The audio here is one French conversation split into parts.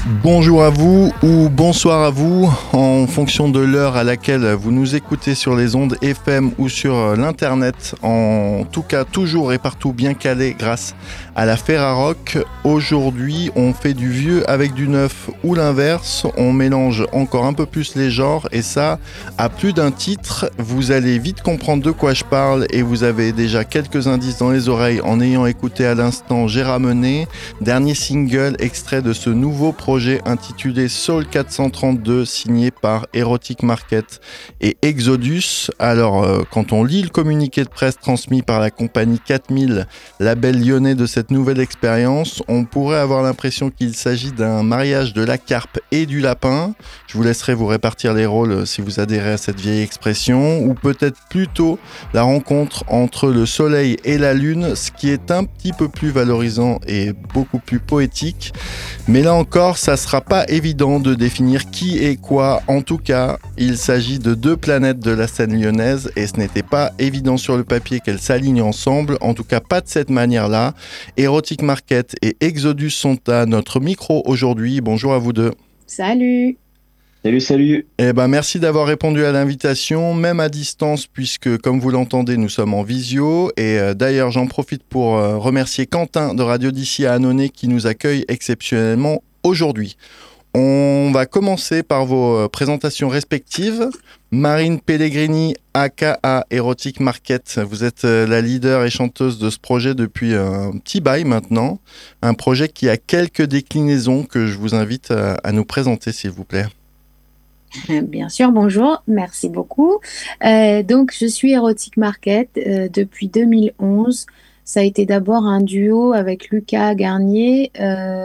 Bonjour à vous ou bonsoir à vous, en fonction de l'heure à laquelle vous nous écoutez sur les ondes FM ou sur l'internet. En tout cas, toujours et partout bien calé grâce à la Ferrarock. Aujourd'hui, on fait du vieux avec du neuf ou l'inverse. On mélange encore un peu plus les genres et ça, à plus d'un titre. Vous allez vite comprendre de quoi je parle et vous avez déjà quelques indices dans les oreilles en ayant écouté à l'instant J'ai ramené, dernier single extrait de ce nouveau projet intitulé Soul 432, signé par Erotic Market et Exodus. Alors, quand on lit le communiqué de presse transmis par la compagnie 4000, label lyonnais de cette nouvelle expérience, on pourrait avoir l'impression qu'il s'agit d'un mariage de la carpe et du lapin. Je vous laisserai vous répartir les rôles si vous adhérez à cette vieille expression, ou peut-être plutôt la rencontre entre le soleil et la lune, ce qui est un petit peu plus valorisant et beaucoup plus poétique. Mais là encore, ça sera pas évident de définir qui est quoi. En tout cas, il s'agit de deux planètes de la scène lyonnaise et ce n'était pas évident sur le papier qu'elles s'alignent ensemble. En tout cas, pas de cette manière-là. Erotic Market et Exodus sont à notre micro aujourd'hui. Bonjour à vous deux. Salut. Salut. Eh ben, merci d'avoir répondu à l'invitation, même à distance, puisque, comme vous l'entendez, nous sommes en visio. Et d'ailleurs, j'en profite pour remercier Quentin de Radio d'ici à Annonay qui nous accueille exceptionnellement aujourd'hui. On va commencer par vos présentations respectives. Marine Pellegrini, aka Erotic Market, vous êtes la leader et chanteuse de ce projet depuis un petit bail maintenant. Un projet qui a quelques déclinaisons que je vous invite à nous présenter, s'il vous plaît. Bien sûr, bonjour, merci beaucoup. Donc, je suis Erotic Market depuis 2011. Ça a été d'abord un duo avec Lucas Garnier,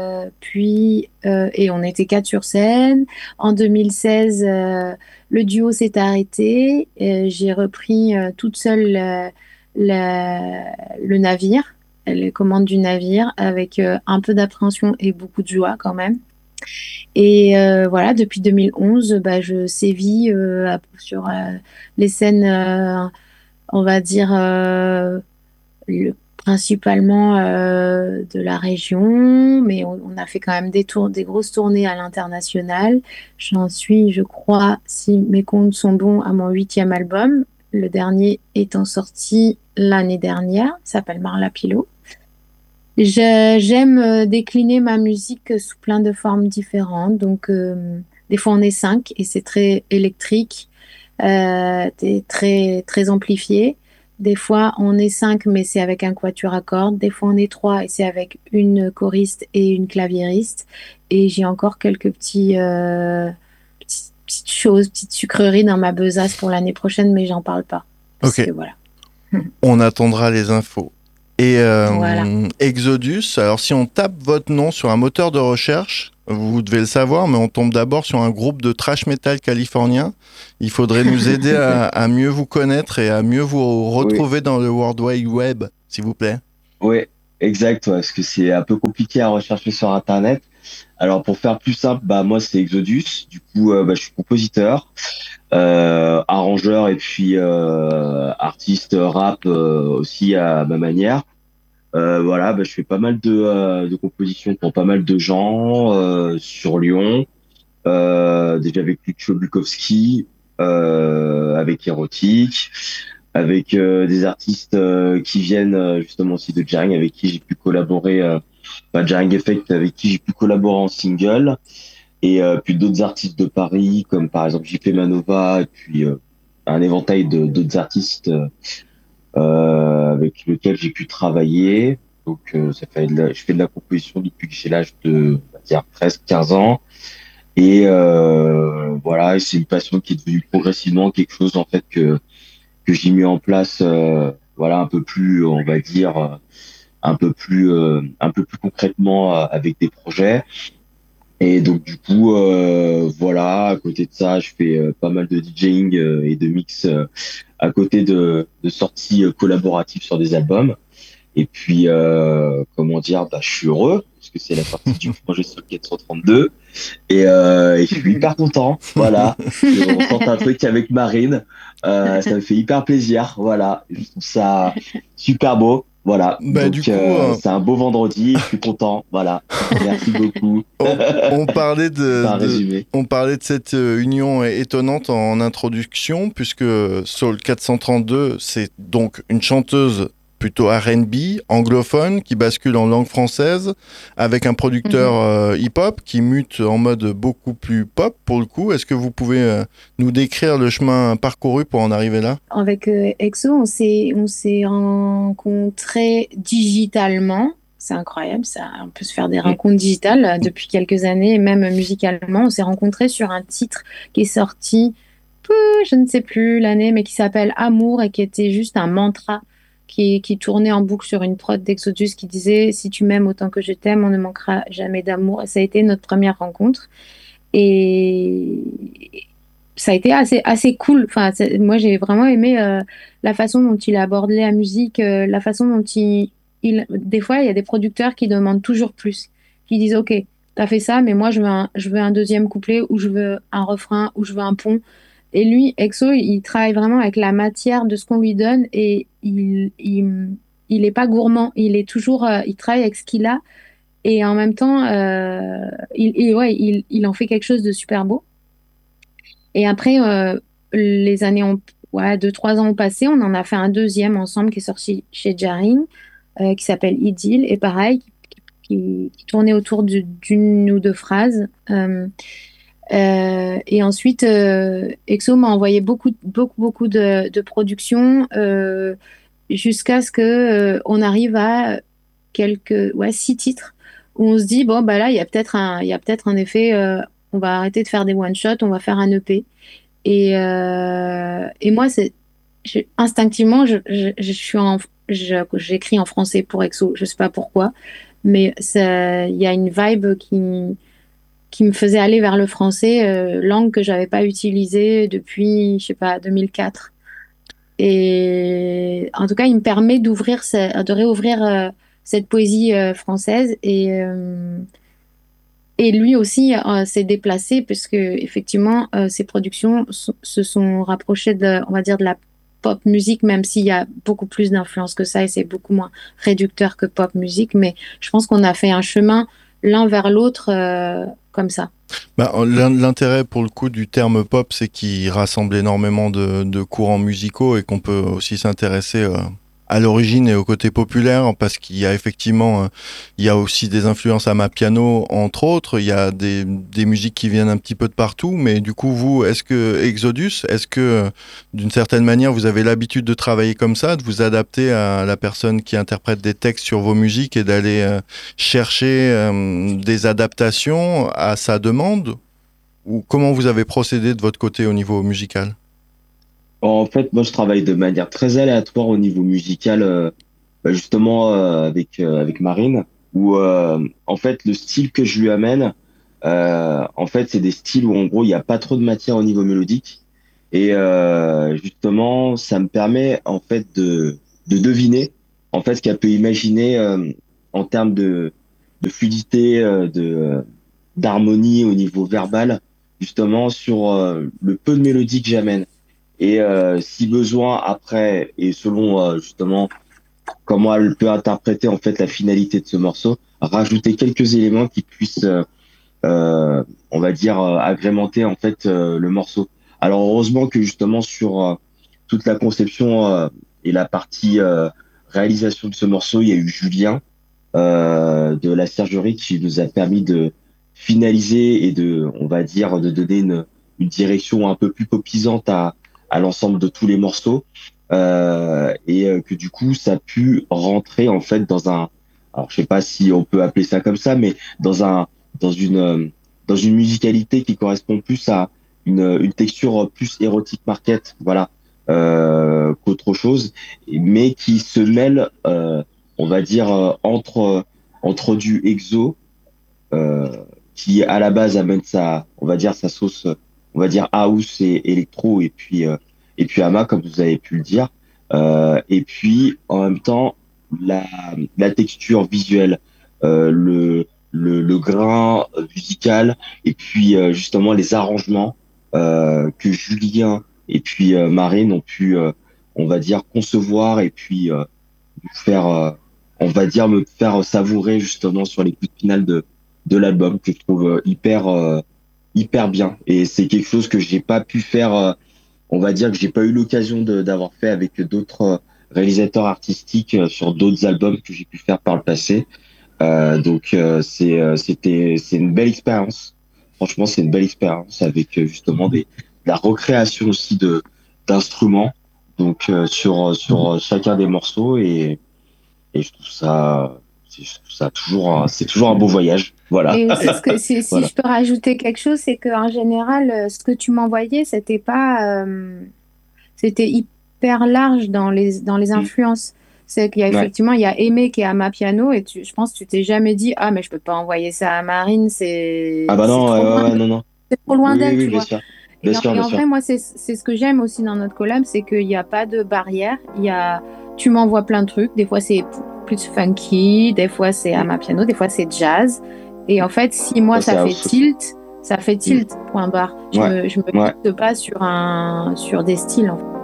et on était 4 sur scène. En 2016, le duo s'est arrêté. J'ai repris toute seule le navire, les commandes du navire, avec un peu d'appréhension et beaucoup de joie quand même. Et voilà, depuis 2011, je sévis sur les scènes, on va dire, principalement de la région, mais on a fait quand même des grosses tournées à l'international. J'en suis, je crois, si mes comptes sont bons, à mon 8e album, le dernier étant sorti l'année dernière, s'appelle Marla Pilot. J'aime décliner ma musique sous plein de formes différentes. Donc, des fois, on est 5 et c'est très électrique, très, très amplifié. Des fois, on est 5, mais c'est avec un quatuor à cordes. Des fois, on est 3 et c'est avec une choriste et une claviériste. Et j'ai encore quelques petites choses, petites sucreries dans ma besace pour l'année prochaine, mais j'en parle pas. Parce Ok, que voilà. on attendra les infos. Et Voilà. Exodus, alors si on tape votre nom sur un moteur de recherche, vous devez le savoir, mais on tombe d'abord sur un groupe de thrash metal californien. Il faudrait nous aider à mieux vous connaître et à mieux vous Oui, retrouver dans le World Wide Web, s'il vous plaît. oui, exact, ouais, parce que c'est un peu compliqué à rechercher sur Internet. Alors pour faire plus simple, moi c'est Exodus. Du coup, je suis compositeur, arrangeur et puis artiste rap aussi à ma manière. Voilà, je fais pas mal de compositions pour pas mal de gens sur Lyon. Déjà avec Lucio Bukowski, avec Erotic, avec des artistes qui viennent justement aussi de Jarring, avec qui j'ai pu collaborer, Jarring Effect, avec qui j'ai pu collaborer en single, et puis d'autres artistes de Paris, comme par exemple JP Manova, et puis un éventail de d'autres artistes avec lesquels j'ai pu travailler. Donc je fais de la composition depuis que j'ai l'âge de, on va dire, 13-15 ans. Et voilà, et c'est une passion qui est devenue progressivement quelque chose en fait que j'ai mis en place, voilà, un peu plus, on va dire, un peu plus concrètement avec des projets. Et donc du coup, voilà, à côté de ça, je fais pas mal de DJing et de mix à côté de sorties collaboratives sur des albums. Et puis, comment dire, je suis heureux parce que c'est la sortie du projet Soul 432 et je suis hyper content. Voilà, on tente un truc avec Marine, ça me fait hyper plaisir. Voilà, je trouve ça super beau. Voilà, Bah, du donc coup, c'est un beau vendredi, je suis content, voilà. Merci beaucoup. on parlait C'est un résumé. on parlait de cette union étonnante en introduction, puisque Soul 432, c'est donc une chanteuse plutôt R&B, anglophone, qui bascule en langue française, avec un producteur Mhm. hip-hop qui mute en mode beaucoup plus pop pour le coup. Est-ce que vous pouvez nous décrire le chemin parcouru pour en arriver là? Avec EXO, on s'est rencontrés digitalement. C'est incroyable, ça. On peut se faire des Mm. rencontres digitales depuis quelques années, et même musicalement. On s'est rencontrés sur un titre qui est sorti, je ne sais plus l'année, mais qui s'appelle Amour et qui était juste un mantra qui tournait en boucle sur une prod d'Exodus qui disait: Si tu m'aimes autant que je t'aime, on ne manquera jamais d'amour. Et ça a été notre première rencontre. Et ça a été assez cool. Enfin, moi, j'ai vraiment aimé la façon dont il aborde la musique, la façon dont des fois, il y a des producteurs qui demandent toujours plus, qui disent, OK, t'as fait ça, mais moi, je veux un deuxième couplet, ou je veux un refrain, ou je veux un pont. Et lui, EXO, il travaille vraiment avec la matière de ce qu'on lui donne, et il est pas gourmand. Il est toujours, il travaille avec ce qu'il a, et en même temps, ouais, il en fait quelque chose de super beau. Et après, les années ont, ouais, 2, 3 ans ont passé. On en a fait un deuxième ensemble qui est sorti chez Jarin, qui s'appelle Idylle. Et pareil, qui tournait autour d'une ou deux phrases. Et ensuite, EXO m'a envoyé beaucoup de productions, jusqu'à ce que, on arrive à ouais, 6 titres où on se dit, bon, bah là, il y a peut-être un effet, on va arrêter de faire des one-shots, on va faire un EP. Et moi, instinctivement, je suis j'écris en français pour EXO, je sais pas pourquoi, mais il y a une vibe qui me faisait aller vers le français, langue que j'avais pas utilisée depuis, je sais pas, 2004. Et en tout cas, il me permet de réouvrir cette poésie française. Et lui aussi s'est déplacé, puisque effectivement, ses productions se sont rapprochées on va dire, de la pop musique, même s'il y a beaucoup plus d'influence que ça, et c'est beaucoup moins réducteur que pop musique. Mais je pense qu'on a fait un chemin l'un vers l'autre, comme ça. Bah, l'intérêt pour le coup du terme pop, c'est qu'il rassemble énormément de courants musicaux et qu'on peut aussi s'intéresser à l'origine et au côté populaire parce qu'il y a effectivement, il y a aussi des influences Amapiano entre autres, il y a des musiques qui viennent un petit peu de partout, mais du coup vous, est-ce que Exodus, est-ce que d'une certaine manière vous avez l'habitude de travailler comme ça, de vous adapter à la personne qui interprète des textes sur vos musiques et d'aller chercher des adaptations à sa demande? Ou comment vous avez procédé de votre côté au niveau musical? En fait, moi, je travaille de manière très aléatoire au niveau musical, bah, justement avec Marine, où en fait le style que je lui amène, en fait, c'est des styles où en gros il n'y a pas trop de matière au niveau mélodique, et justement, ça me permet en fait de deviner en fait ce qu'elle peut imaginer en termes de fluidité, d'harmonie au niveau verbal, justement sur le peu de mélodie que j'amène. Et si besoin après, et selon justement comment elle peut interpréter en fait la finalité de ce morceau, rajouter quelques éléments qui puissent, on va dire, agrémenter en fait le morceau. Alors heureusement que justement sur toute la conception et la partie réalisation de ce morceau, il y a eu Julien de la Sergerie qui nous a permis de finaliser et de, on va dire, de donner une direction un peu plus popisante à l'ensemble de tous les morceaux. Et que du coup, ça a pu rentrer en fait dans un, alors je sais pas si on peut appeler ça comme ça, mais dans un, dans une, dans une musicalité qui correspond plus à une texture plus érotique market, voilà, qu'autre chose, mais qui se mêle, on va dire, entre du exo, euh, qui à la base amène on va dire, sa sauce, on va dire house et électro, et puis Ama, comme vous avez pu le dire, et puis en même temps la, la texture visuelle, le grain musical, et puis justement les arrangements que Julien et puis Marine ont pu, on va dire, concevoir et puis faire, on va dire, me faire savourer justement sur l'écoute finale de l'album que je trouve hyper bien. Et c'est quelque chose que j'ai pas pu faire, on va dire que j'ai pas eu l'occasion d'avoir fait avec d'autres réalisateurs artistiques sur d'autres albums que j'ai pu faire par le passé. Donc c'est une belle expérience. Franchement, c'est une belle expérience avec justement de la recréation aussi de d'instruments. Donc sur chacun des morceaux et je trouve ça toujours c'est toujours un beau voyage. Voilà. Et c'est ce que si Voilà. je peux rajouter quelque chose, c'est qu'en général, ce que tu m'envoyais, c'était hyper large dans les Mm. influences. C'est qu'il y a Ouais. effectivement, il y a Aimé qui est à ma piano et je pense que tu t'es jamais dit, ah, mais je peux pas envoyer ça à Marine, Ah bah c'est non, trop loin, non, non. c'est trop loin Oui, oui, d'elle, oui, tu bien vois. sûr. Bien sûr, Et bien en sûr. vrai, moi, c'est ce que j'aime aussi dans notre collab, c'est qu'il n'y a pas de barrière. Tu m'envoies plein de trucs. Des fois, c'est plus funky, des fois, c'est à Mm. ma piano, des fois, c'est jazz. Et en fait, si moi, Ça, c'est house aussi. ça fait Mm. tilt, point barre. Ouais. Je me Ouais. fixe pas sur des styles, en fait.